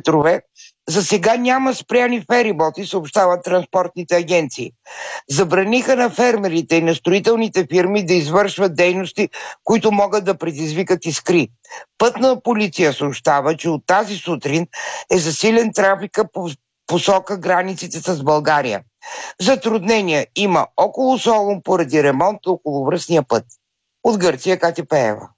ветрове. За сега няма спряни фериботи, съобщават транспортните агенции. Забраниха на фермерите и на строителните фирми да извършват дейности, които могат да предизвикат искри. Пътна полиция съобщава, че от тази сутрин е засилен трафика по посока границите с България. Затруднения има около Солун поради ремонт около връстния път. От Гърция Катя Пеева.